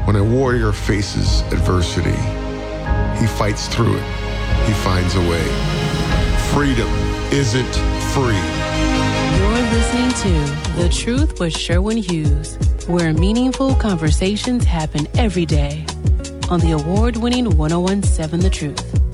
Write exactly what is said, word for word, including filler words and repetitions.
When a warrior faces adversity, he fights through it. He finds a way. Freedom isn't free. You're listening to The Truth with Sherwin Hughes, where meaningful conversations happen every day on the award-winning one oh one point seven The Truth.